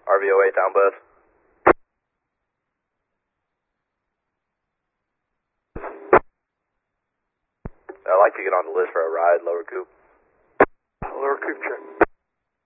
RV08 down bus. I'd like to get on the list for a ride, lower coupe. Lower coupe check.